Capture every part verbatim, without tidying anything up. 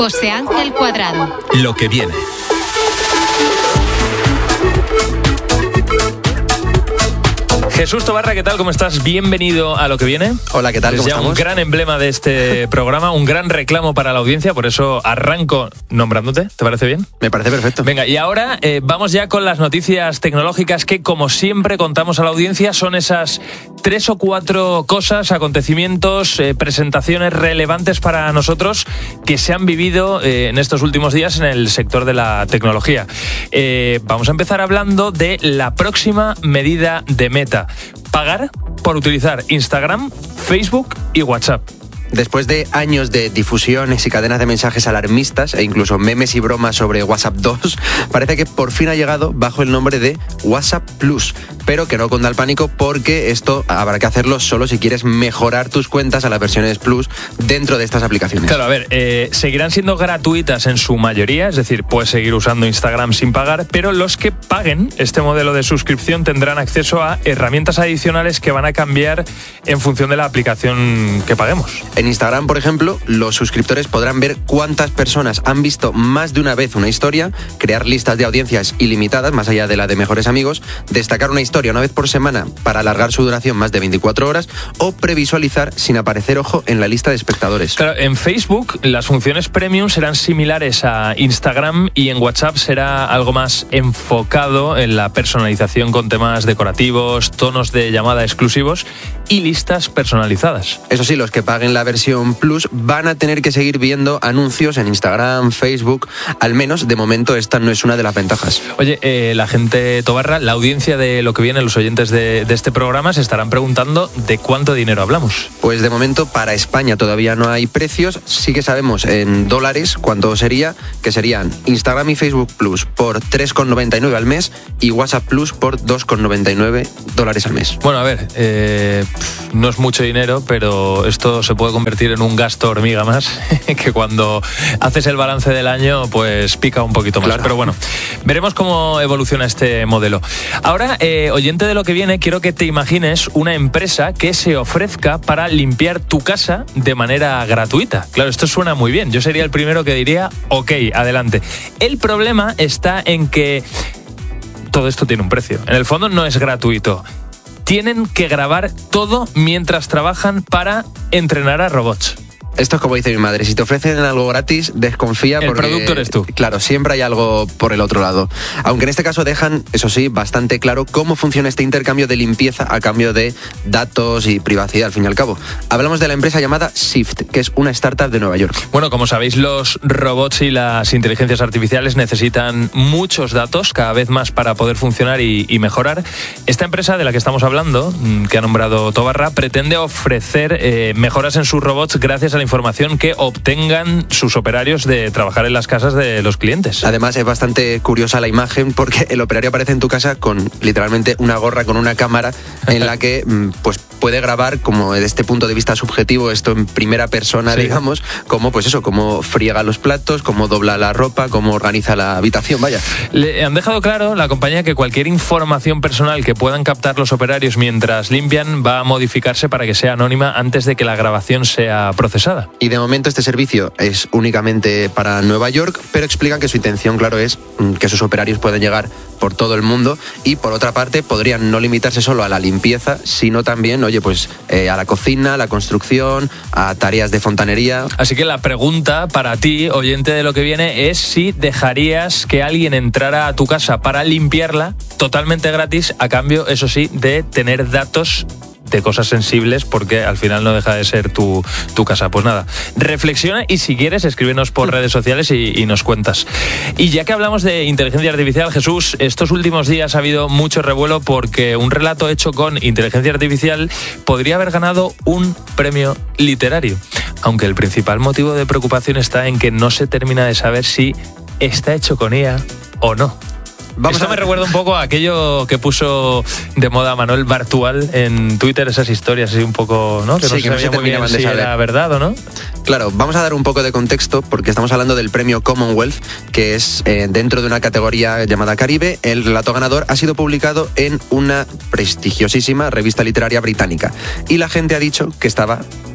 José Ángel Cuadrado. Lo que viene. Jesús Tobarra, ¿qué tal? ¿Cómo estás? Bienvenido a Lo que viene. Hola, ¿qué tal? ¿Cómo es ya estamos? Un gran emblema de este programa, un gran reclamo para la audiencia, por eso arranco nombrándote. ¿Te parece bien? Me parece perfecto. Venga, y ahora eh, vamos ya con las noticias tecnológicas que, como siempre, contamos a la audiencia. Son esas tres o cuatro cosas, acontecimientos, eh, presentaciones relevantes para nosotros que se han vivido eh, en estos últimos días en el sector de la tecnología. Eh, vamos a empezar hablando de la próxima medida de Meta. Pagar por utilizar Instagram, Facebook y WhatsApp. Después de años de difusiones y cadenas de mensajes alarmistas e incluso memes y bromas sobre WhatsApp dos, parece que por fin ha llegado bajo el nombre de WhatsApp Plus, pero que no cunda el pánico porque esto habrá que hacerlo solo si quieres mejorar tus cuentas a las versiones Plus dentro de estas aplicaciones. Claro, a ver, eh, seguirán siendo gratuitas en su mayoría, es decir, puedes seguir usando Instagram sin pagar, pero los que paguen este modelo de suscripción tendrán acceso a herramientas adicionales que van a cambiar en función de la aplicación que paguemos. En Instagram, por ejemplo, los suscriptores podrán ver cuántas personas han visto más de una vez una historia, crear listas de audiencias ilimitadas, más allá de la de mejores amigos, destacar una historia una vez por semana para alargar su duración más de veinticuatro horas o previsualizar sin aparecer ojo en la lista de espectadores. Claro, en Facebook las funciones premium serán similares a Instagram y en WhatsApp será algo más enfocado en la personalización con temas decorativos, tonos de llamada exclusivos y listas personalizadas. Eso sí, los que paguen la versión Plus van a tener que seguir viendo anuncios en Instagram, Facebook. Al menos, de momento, esta no es una de las ventajas. Oye, eh, la gente Tobarra, la audiencia de Lo que viene, los oyentes de, de este programa, se estarán preguntando de cuánto dinero hablamos. Pues de momento, para España todavía no hay precios. Sí que sabemos en dólares cuánto sería, que serían Instagram y Facebook Plus por tres con noventa y nueve al mes y WhatsApp Plus por dos con noventa y nueve dólares al mes. Bueno, a ver, eh, no es mucho dinero, pero esto se puede convertir en un gasto hormiga más, que cuando haces el balance del año, pues pica un poquito más. Claro. Pero bueno, veremos cómo evoluciona este modelo. Ahora, eh, oyente de Lo que viene, quiero que te imagines una empresa que se ofrezca para limpiar tu casa de manera gratuita. Claro, esto suena muy bien. Yo sería el primero que diría, ok, adelante. El problema está en que todo esto tiene un precio. En el fondo no es gratuito. Tienen que grabar todo mientras trabajan para entrenar a robots. Esto es como dice mi madre, si te ofrecen algo gratis, desconfía el porque... El producto eres tú. Claro, siempre hay algo por el otro lado. Aunque en este caso dejan, eso sí, bastante claro cómo funciona este intercambio de limpieza a cambio de datos y privacidad, al fin y al cabo. Hablamos de la empresa llamada Shift, que es una startup de Nueva York. Bueno, como sabéis, los robots y las inteligencias artificiales necesitan muchos datos, cada vez más para poder funcionar y, y mejorar. Esta empresa de la que estamos hablando, que ha nombrado Tobarra, pretende ofrecer eh, mejoras en sus robots gracias a la información que obtengan sus operarios de trabajar en las casas de los clientes. Además, es bastante curiosa la imagen porque el operario aparece en tu casa con literalmente una gorra con una cámara en la que pues puede grabar, como desde este punto de vista subjetivo, esto en primera persona, sí, digamos, como pues eso, cómo friega los platos, cómo dobla la ropa, cómo organiza la habitación, vaya. Le han dejado claro la compañía que cualquier información personal que puedan captar los operarios mientras limpian va a modificarse para que sea anónima antes de que la grabación sea procesada. Y de momento este servicio es únicamente para Nueva York, pero explican que su intención, claro, es que sus operarios puedan llegar por todo el mundo y, por otra parte, podrían no limitarse solo a la limpieza, sino también, oye, pues eh, a la cocina, a la construcción, a tareas de fontanería. Así que la pregunta para ti, oyente de Lo que viene, es si dejarías que alguien entrara a tu casa para limpiarla totalmente gratis, a cambio, eso sí, de tener datos de cosas sensibles, porque al final no deja de ser tu, tu casa. Pues nada, reflexiona y si quieres escríbenos por redes sociales y, y nos cuentas. Y ya que hablamos de inteligencia artificial, Jesús, estos últimos días ha habido mucho revuelo porque un relato hecho con inteligencia artificial podría haber ganado un premio literario, aunque el principal motivo de preocupación está en que no se termina de saber si está hecho con I A o no. Vamos Esto a... me recuerda un poco a aquello que puso de moda Manuel Bartual en Twitter, esas historias así un poco, ¿no? Que sí, no se que no sabía se muy bien si saber. era verdad o no. Claro, vamos a dar un poco de contexto porque estamos hablando del premio Commonwealth, que es eh, dentro de una categoría llamada Caribe. El relato ganador ha sido publicado en una prestigiosísima revista literaria británica y la gente ha dicho que estaba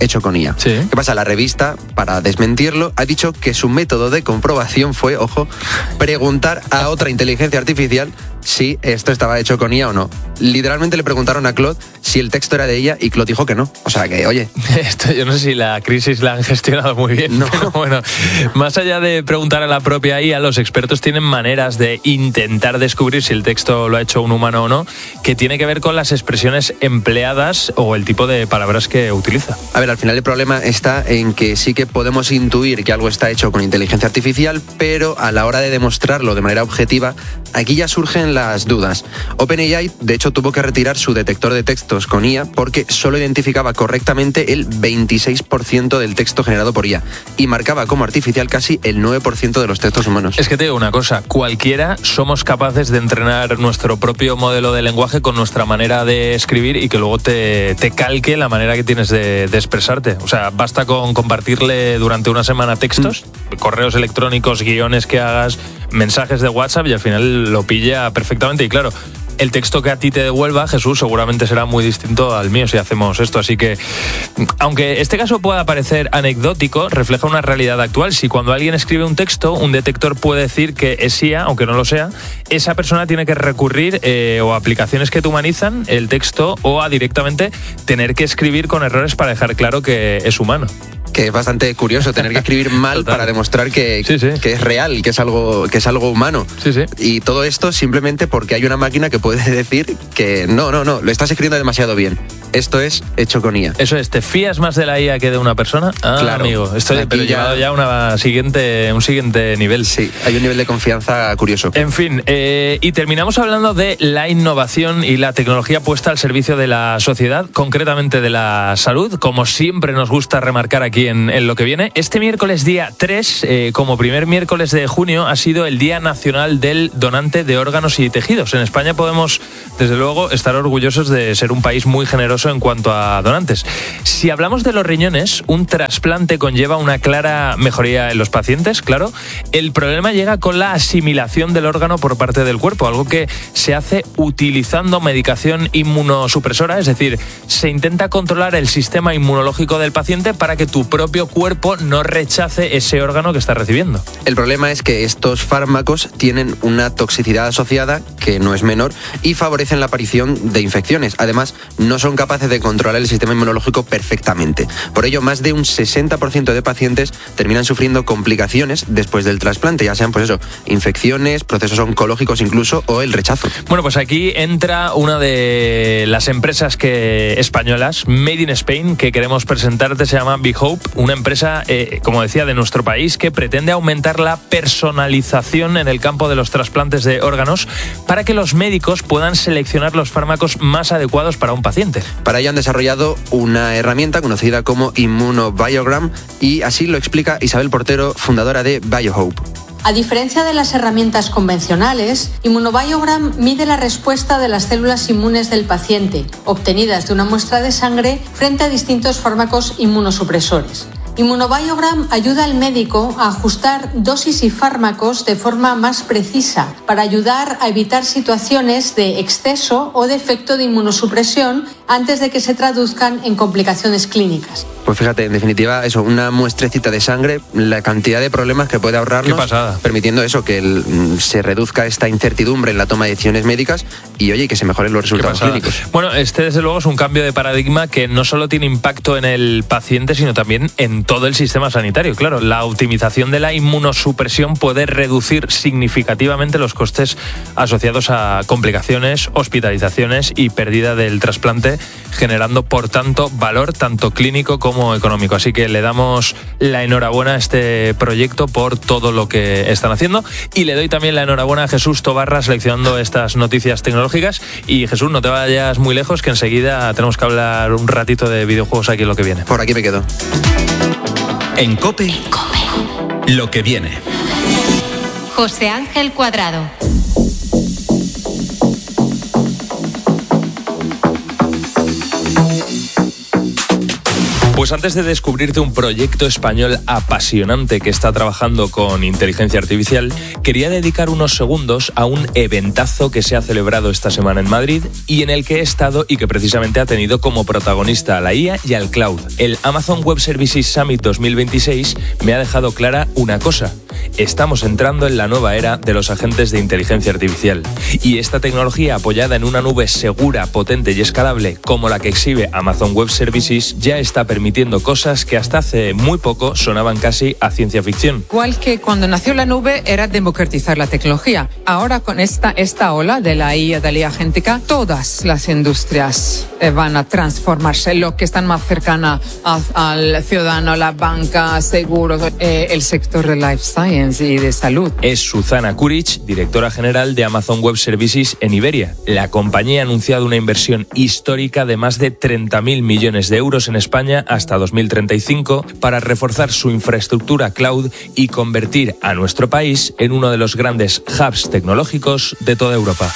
hecho con I A. Sí. ¿Qué pasa? La revista, para desmentirlo, ha dicho que su método de comprobación fue, ojo, preguntar a otra inteligencia artificial si esto estaba hecho con I A o no. Literalmente le preguntaron a Claude si el texto era de ella y Claude dijo que no. O sea que, oye... Esto yo no sé si la crisis la han gestionado muy bien. No. Pero bueno, más allá de preguntar a la propia I A, los expertos tienen maneras de intentar descubrir si el texto lo ha hecho un humano o no, que tiene que ver con las expresiones empleadas o el tipo de palabras que utiliza. A ver, al final el problema está en que sí que podemos intuir que algo está hecho con inteligencia artificial, pero a la hora de demostrarlo de manera objetiva, aquí ya surgen las dudas. OpenAI, de hecho, tuvo que retirar su detector de textos con I A porque solo identificaba correctamente el veintiséis por ciento del texto generado por I A y marcaba como artificial casi el nueve por ciento de los textos humanos. Es que te digo una cosa, cualquiera somos capaces de entrenar nuestro propio modelo de lenguaje con nuestra manera de escribir y que luego te, te calque la manera que tienes de, de expresarte. O sea, basta con compartirle durante una semana textos, mm. correos electrónicos, guiones que hagas, mensajes de WhatsApp y al final lo pilla perfectamente. Y claro, el texto que a ti te devuelva, Jesús, seguramente será muy distinto al mío si hacemos esto. Así que, aunque este caso pueda parecer anecdótico, refleja una realidad actual. Si cuando alguien escribe un texto, un detector puede decir que es I A, aunque no lo sea, esa persona tiene que recurrir eh, o a aplicaciones que te humanizan el texto o a directamente tener que escribir con errores para dejar claro que es humano. Que es bastante curioso tener que escribir mal Total. para demostrar que, sí, sí. que es real, que es algo, que es algo humano. Sí, sí. Y todo esto simplemente porque hay una máquina que puede decir que no, no, no, lo estás escribiendo demasiado bien. Esto es hecho con I A. Eso es, ¿te fías más de la I A que de una persona? Ah, claro, amigo, estoy pero ya... llevado ya a una siguiente, un siguiente nivel. Sí, hay un nivel de confianza curioso. En fin, eh, y terminamos hablando de la innovación y la tecnología puesta al servicio de la sociedad, concretamente de la salud, como siempre nos gusta remarcar aquí en, en Lo que viene. Este miércoles día tres, eh, como primer miércoles de junio, ha sido el Día Nacional del Donante de Órganos y Tejidos. En España podemos, desde luego, estar orgullosos de ser un país muy generoso en cuanto a donantes. Si hablamos de los riñones, un trasplante conlleva una clara mejoría en los pacientes, claro. El problema llega con la asimilación del órgano por parte del cuerpo, algo que se hace utilizando medicación inmunosupresora, es decir, se intenta controlar el sistema inmunológico del paciente para que tu propio cuerpo no rechace ese órgano que está recibiendo. El problema es que estos fármacos tienen una toxicidad asociada que no es menor y favorecen la aparición de infecciones. Además, no son capaces de controlar el sistema inmunológico perfectamente. Por ello, más de un sesenta por ciento de pacientes terminan sufriendo complicaciones después del trasplante, ya sean, pues eso, infecciones, procesos oncológicos incluso, o el rechazo. Bueno, pues aquí entra una de las empresas que españolas, Made in Spain, que queremos presentarte, se llama BeHope, una empresa, eh, como decía, de nuestro país, que pretende aumentar la personalización en el campo de los trasplantes de órganos para que los médicos puedan seleccionar los fármacos más adecuados para un paciente. Para ello han desarrollado una herramienta conocida como ImmunoBiogram y así lo explica Isabel Portero, fundadora de BioHope. A diferencia de las herramientas convencionales, ImmunoBiogram mide la respuesta de las células inmunes del paciente, obtenidas de una muestra de sangre, frente a distintos fármacos inmunosupresores. ImmunoBiogram ayuda al médico a ajustar dosis y fármacos de forma más precisa para ayudar a evitar situaciones de exceso o de efecto de inmunosupresión antes de que se traduzcan en complicaciones clínicas. Pues fíjate, en definitiva, eso, una muestrecita de sangre, la cantidad de problemas que puede ahorrarnos, Qué pasada. permitiendo eso, que el, se reduzca esta incertidumbre en la toma de decisiones médicas y, oye, que se mejoren los resultados clínicos. Bueno, este desde luego es un cambio de paradigma que no solo tiene impacto en el paciente, sino también en todo el sistema sanitario. Claro, la optimización de la inmunosupresión puede reducir significativamente los costes asociados a complicaciones, hospitalizaciones y pérdida del trasplante, generando, por tanto, valor tanto clínico como económico. Así que le damos la enhorabuena a este proyecto por todo lo que están haciendo y le doy también la enhorabuena a Jesús Tobarra seleccionando estas noticias tecnológicas. Y Jesús, no te vayas muy lejos, que enseguida tenemos que hablar un ratito de videojuegos aquí en Lo que viene. Por aquí me quedo. En COPE, en COPE. Lo que viene. José Ángel Cuadrado. Pues antes de descubrirte un proyecto español apasionante que está trabajando con inteligencia artificial, quería dedicar unos segundos a un eventazo que se ha celebrado esta semana en Madrid y en el que he estado y que precisamente ha tenido como protagonista a la I A y al cloud. El Amazon Web Services Summit dos mil veintiséis me ha dejado clara una cosa: estamos entrando en la nueva era de los agentes de inteligencia artificial. Y esta tecnología apoyada en una nube segura, potente y escalable como la que exhibe Amazon Web Services ya está permitiendo cosas que hasta hace muy poco sonaban casi a ciencia ficción. Igual que cuando nació la nube era democratizar la tecnología. Ahora con esta, esta ola de la I A, de la I A agéntica, todas las industrias eh, van a transformarse. Lo que están más cercana a, al ciudadano, la banca, seguros, eh, el sector de life science y de salud. Es Susana Kuric, directora general de Amazon Web Services en Iberia. La compañía ha anunciado una inversión histórica de más de treinta mil millones de euros en España hasta dos mil treinta y cinco para reforzar su infraestructura cloud y convertir a nuestro país en uno de los grandes hubs tecnológicos de toda Europa.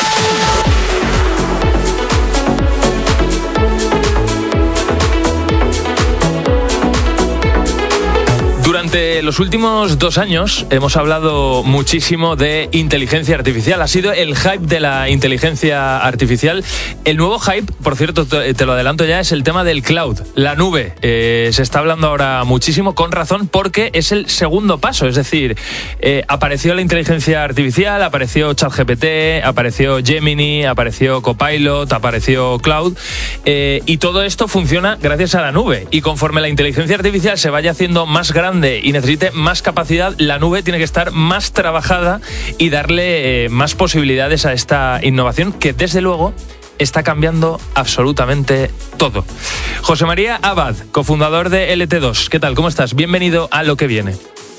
Durante los últimos dos años hemos hablado muchísimo de inteligencia artificial. Ha sido el hype de la inteligencia artificial. El nuevo hype, por cierto, te lo adelanto ya, es el tema del cloud, la nube. Eh, se está hablando ahora muchísimo, con razón, porque es el segundo paso. Es decir, eh, apareció la inteligencia artificial, apareció ChatGPT, apareció Gemini, apareció Copilot, apareció Cloud. Eh, y todo esto funciona gracias a la nube. Y conforme la inteligencia artificial se vaya haciendo más grande y necesite más capacidad, la nube tiene que estar más trabajada y darle eh, más posibilidades a esta innovación que, desde luego, está cambiando absolutamente todo. José María Abad, cofundador de L T dos. ¿Qué tal? ¿Cómo estás? Bienvenido a Lo que viene.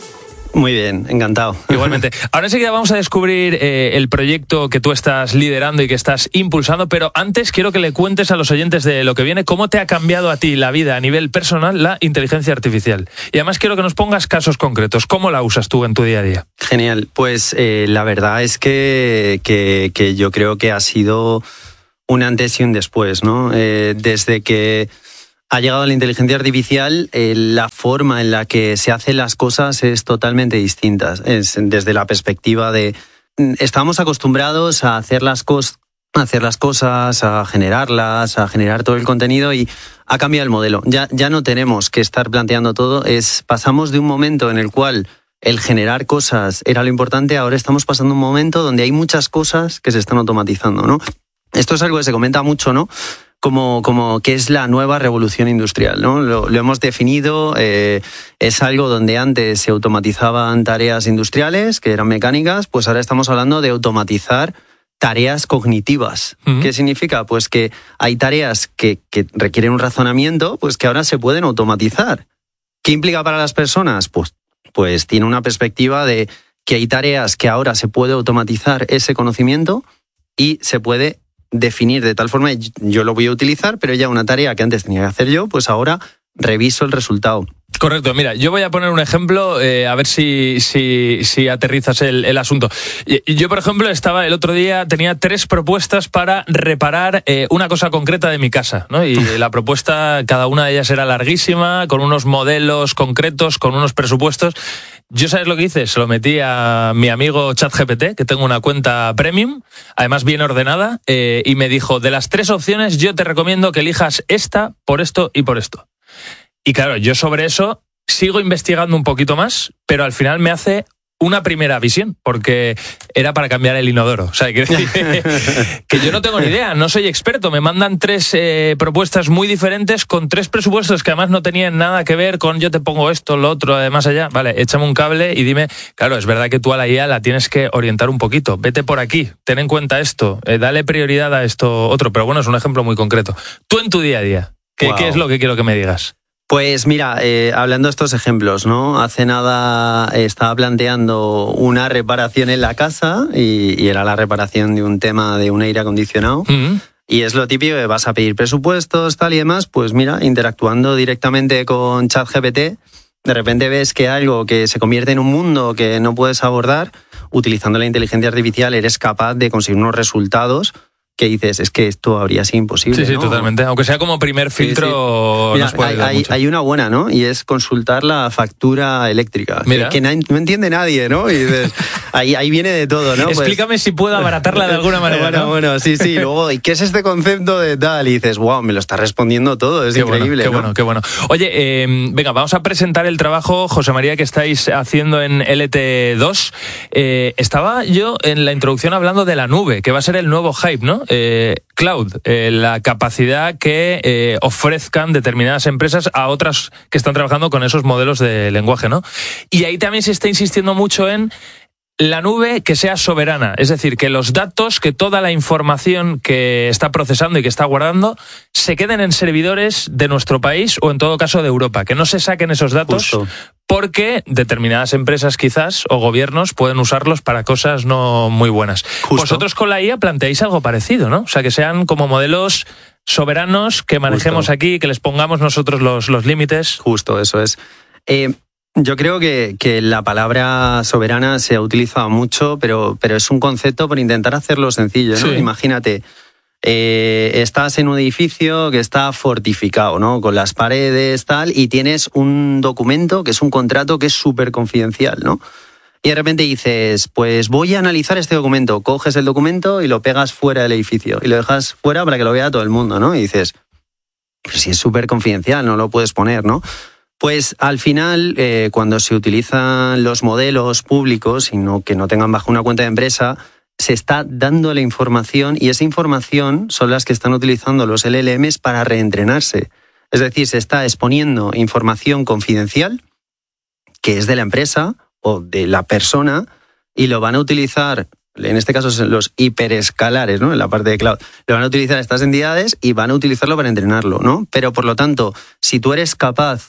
Muy bien, encantado. Igualmente. Ahora enseguida vamos a descubrir eh, el proyecto que tú estás liderando y que estás impulsando, pero antes quiero que le cuentes a los oyentes de Lo que viene cómo te ha cambiado a ti la vida a nivel personal la inteligencia artificial. Y además quiero que nos pongas casos concretos. ¿Cómo la usas tú en tu día a día? Genial. Pues eh, la verdad es que, que, que yo creo que ha sido un antes y un después, ¿no? Eh, desde que ha llegado la inteligencia artificial, eh, la forma en la que se hacen las cosas es totalmente distinta. Es desde la perspectiva de... Estamos acostumbrados a hacer las, cos, a hacer las cosas, a generarlas, a generar todo el contenido, y ha cambiado el modelo. Ya, ya no tenemos que estar planteando todo. Es, pasamos de un momento en el cual el generar cosas era lo importante, ahora estamos pasando un momento donde hay muchas cosas que se están automatizando, ¿no? Esto es algo que se comenta mucho, ¿no? Como, como que es la nueva revolución industrial, ¿no? Lo, lo hemos definido, eh, es algo donde antes se automatizaban tareas industriales, que eran mecánicas, pues ahora estamos hablando de automatizar tareas cognitivas. Uh-huh. ¿Qué significa? Pues que hay tareas que, que requieren un razonamiento, pues que ahora se pueden automatizar. ¿Qué implica para las personas? Pues, pues tiene una perspectiva de que hay tareas que ahora se puede automatizar ese conocimiento y se puede definir de tal forma, yo lo voy a utilizar, pero ya una tarea que antes tenía que hacer yo, pues ahora reviso el resultado. Correcto. Mira, yo voy a poner un ejemplo, eh, a ver si, si, si aterrizas el, el asunto. Yo, por ejemplo, estaba el otro día, tenía tres propuestas para reparar eh, una cosa concreta de mi casa, ¿no? Y la propuesta, cada una de ellas era larguísima, con unos modelos concretos, con unos presupuestos. Yo, ¿sabes lo que hice? Se lo metí a mi amigo ChatGPT, que tengo una cuenta premium, además bien ordenada, eh, y me dijo, de las tres opciones, yo te recomiendo que elijas esta, por esto y por esto. Y claro, yo sobre eso sigo investigando un poquito más, pero al final me hace una primera visión, porque era para cambiar el inodoro. O sea, quiero decir que yo no tengo ni idea, no soy experto. Me mandan tres eh, propuestas muy diferentes con tres presupuestos que además no tenían nada que ver con yo te pongo esto, lo otro, además allá. Vale, échame un cable y dime, claro, es verdad que tú a la I A la tienes que orientar un poquito. Vete por aquí, ten en cuenta esto, eh, dale prioridad a esto otro. Pero bueno, es un ejemplo muy concreto. Tú en tu día a día, ¿qué, wow. ¿qué es lo que quiero que me digas? Pues mira, eh, hablando de estos ejemplos, ¿no? Hace nada eh, estaba planteando una reparación en la casa y, y era la reparación de un tema de un aire acondicionado. Uh-huh. Y es lo típico que vas a pedir presupuestos, tal y demás. Pues mira, interactuando directamente con ChatGPT, de repente ves que algo que se convierte en un mundo que no puedes abordar, utilizando la inteligencia artificial eres capaz de conseguir unos resultados que dices, es que esto habría sido imposible. Sí, sí, ¿no? totalmente. Aunque sea como primer filtro, sí, sí. Mira, nos puede ayudar hay, mucho. hay una buena, ¿no? Y es consultar la factura eléctrica. Mira. Que, que na- no entiende nadie, ¿no? Y dices, ahí, ahí viene de todo, ¿no? Explícame pues, si puedo abaratarla de alguna manera. Bueno, ¿no? bueno, sí, sí. Luego, ¿y qué es este concepto de tal? Y dices, wow, me lo está respondiendo todo, es Qué increíble. Bueno, qué ¿no? bueno, qué bueno. Oye, eh, venga, vamos a presentar el trabajo, José María, que estáis haciendo en L T dos. Eh, estaba yo en la introducción hablando de la nube, que va a ser el nuevo hype, ¿no? Eh, cloud, eh, la capacidad que eh, ofrezcan determinadas empresas a otras que están trabajando con esos modelos de lenguaje, ¿no? Y ahí también se está insistiendo mucho en la nube que sea soberana, es decir, que los datos, que toda la información que está procesando y que está guardando se queden en servidores de nuestro país o en todo caso de Europa, que no se saquen esos datos. Justo. Porque determinadas empresas quizás o gobiernos pueden usarlos para cosas no muy buenas. Justo. Vosotros con la I A planteáis algo parecido, ¿no? O sea, que sean como modelos soberanos, que manejemos Justo. aquí, que les pongamos nosotros los, los límites. Justo, eso es. Eh, yo creo que, que la palabra soberana se ha utilizado mucho, pero, pero es un concepto por intentar hacerlo sencillo, ¿no? Sí. Imagínate, eh, estás en un edificio que está fortificado, ¿no? Con las paredes, tal, y tienes un documento que es un contrato que es súper confidencial, ¿no? Y de repente dices, pues voy a analizar este documento. Coges el documento y lo pegas fuera del edificio. Y lo dejas fuera para que lo vea todo el mundo, ¿no? Y dices, pero si es súper confidencial, no lo puedes poner, ¿no? Pues al final, eh, cuando se utilizan los modelos públicos y no, que no tengan bajo una cuenta de empresa, se está dando la información y esa información son las que están utilizando los L L Ms para reentrenarse. Es decir, se está exponiendo información confidencial que es de la empresa o de la persona y lo van a utilizar, en este caso son los hiperescalares, ¿no? En la parte de cloud, lo van a utilizar estas entidades y van a utilizarlo para entrenarlo, ¿no? Pero por lo tanto, si tú eres capaz